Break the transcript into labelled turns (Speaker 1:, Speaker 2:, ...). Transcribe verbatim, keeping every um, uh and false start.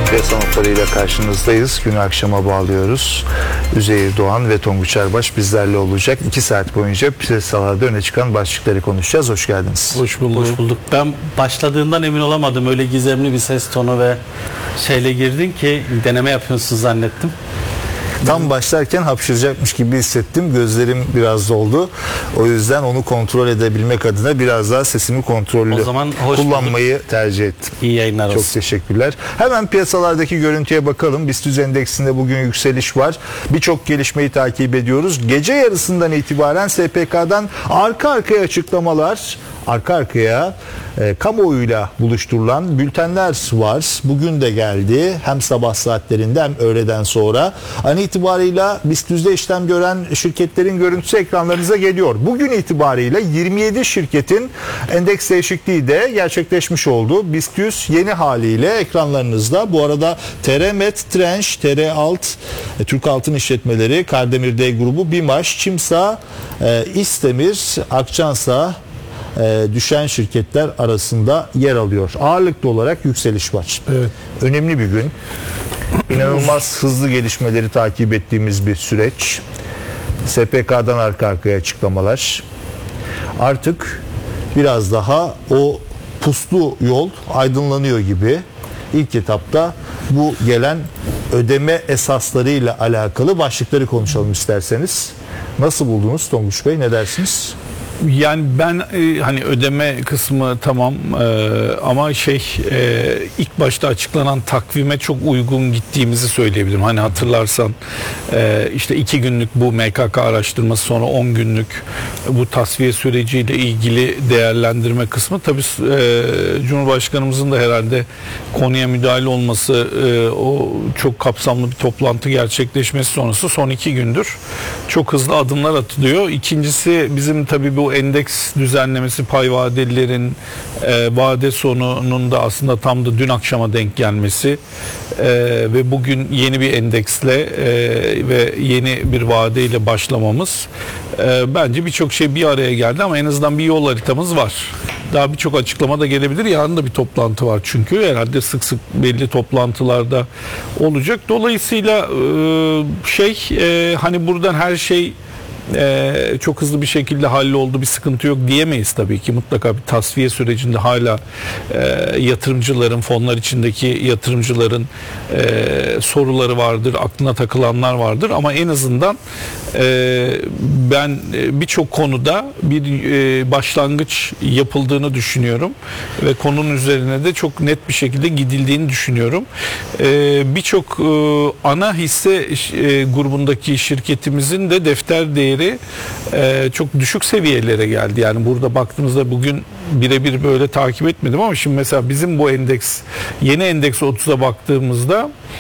Speaker 1: Piyasa notlarıyla karşınızdayız. Günü akşama bağlıyoruz. Üzeyir Doğan ve Tonguç Erbaş bizlerle olacak. İki saat boyunca piyasalarda öne çıkan başlıkları konuşacağız. Hoş geldiniz.
Speaker 2: Hoş bulduk. Hoş bulduk. Ben başladığından emin olamadım. Öyle gizemli bir ses tonu ve şeyle girdin ki deneme yapıyorsun zannettim.
Speaker 1: Tam başlarken hapşıracakmış gibi hissettim. Gözlerim biraz doldu. O yüzden onu kontrol edebilmek adına biraz daha sesimi kontrollü o zaman kullanmayı bulduk. tercih ettim.
Speaker 2: İyi yayınlar olsun.
Speaker 1: Çok teşekkürler. Hemen piyasalardaki görüntüye bakalım. BIST yüz endeksinde bugün yükseliş var. Birçok gelişmeyi takip ediyoruz. Gece yarısından itibaren S P K'dan arka arkaya açıklamalar, arka arkaya e, kamuoyuyla buluşturulan bültenler var. Bugün de geldi. Hem sabah saatlerinde hem öğleden sonra. An itibarıyla BIST yüzde işlem gören şirketlerin görüntüsü ekranlarınıza geliyor. Bugün itibarıyla yirmi yedi şirketin endeks değişikliği de gerçekleşmiş oldu. BIST yüz yeni haliyle ekranlarınızda. Bu arada T R Met, Trench, T R Alt, e, Türk Altın İşletmeleri, Kardemir D Grubu, BİMAŞ, Çimsa, e, İstemir, Akçansa e, düşen şirketler arasında yer alıyor. Ağırlıklı olarak yükseliş var.
Speaker 2: Evet.
Speaker 1: Önemli bir gün. İnanılmaz hızlı gelişmeleri takip ettiğimiz bir süreç. S P K'dan arka arkaya açıklamalar. Artık biraz daha o puslu yol aydınlanıyor gibi. İlk etapta bu gelen ödeme esaslarıyla alakalı başlıkları konuşalım isterseniz. Nasıl buldunuz Tonguç Bey, ne dersiniz?
Speaker 3: Yani ben e, hani ödeme kısmı tamam e, ama şey e, ilk başta açıklanan takvime çok uygun gittiğimizi söyleyebilirim. Hani hatırlarsan e, işte iki günlük bu M K K araştırması, sonra on günlük bu tasfiye süreciyle ilgili değerlendirme kısmı tabii e, Cumhurbaşkanımızın da herhalde konuya müdahale olması, e, o çok kapsamlı bir toplantı gerçekleşmesi sonrası son iki gündür çok hızlı adımlar atılıyor. İkincisi bizim tabii bu endeks düzenlemesi, pay vadelilerin e, vade sonunun da aslında tam da dün akşama denk gelmesi e, ve bugün yeni bir endeksle e, ve yeni bir vadeyle başlamamız e, bence birçok şey bir araya geldi ama en azından bir yol haritamız var. Daha birçok açıklama da gelebilir. Yarın da bir toplantı var çünkü herhalde sık sık belli toplantılarda olacak. Dolayısıyla e, şey e, hani buradan her şey Ee, çok hızlı bir şekilde halloldu, bir sıkıntı yok diyemeyiz tabii ki. Mutlaka bir tasfiye sürecinde hala e, yatırımcıların, fonlar içindeki yatırımcıların e, soruları vardır, aklına takılanlar vardır ama en azından e, ben e, birçok konuda bir e, başlangıç yapıldığını düşünüyorum ve konunun üzerine de çok net bir şekilde gidildiğini düşünüyorum. E, birçok e, ana hisse e, grubundaki şirketimizin de defter değeri Ee, çok düşük seviyelere geldi. Yani burada baktığımızda bugün birebir böyle takip etmedim ama şimdi mesela bizim bu endeks, yeni endeks otuza baktığımızda